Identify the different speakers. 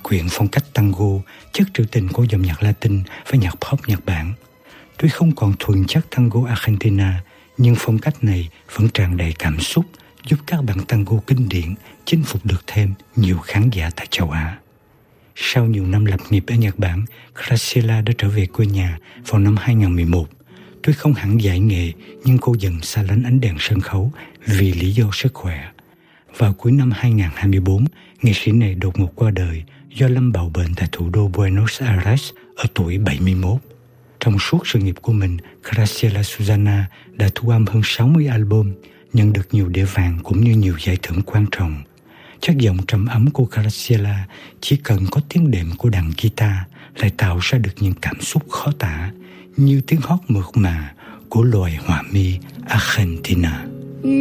Speaker 1: quyện phong cách tango, chất trữ tình của dòng nhạc Latin và nhạc pop Nhật Bản. Tuy không còn thuần chất tango Argentina, nhưng phong cách này vẫn tràn đầy cảm xúc, giúp các bản tango kinh điển chinh phục được thêm nhiều khán giả tại châu Á. Sau nhiều năm lập nghiệp ở Nhật Bản, Graciela đã trở về quê nhà vào năm 2011. Tuy không hẳn giải nghệ, nhưng cô dần xa lánh ánh đèn sân khấu vì lý do sức khỏe. Vào cuối năm 2024, nghệ sĩ này đột ngột qua đời do lâm bào bệnh tại thủ đô Buenos Aires ở tuổi 71. Trong suốt sự nghiệp của mình, Graciela Susana đã thu âm hơn 60 album, nhận được nhiều đĩa vàng cũng như nhiều giải thưởng quan trọng. Chất giọng trầm ấm của Graciela chỉ cần có tiếng đệm của đàn guitar lại tạo ra được những cảm xúc khó tả, như tiếng hót mượt mà của loài họa mi Argentina.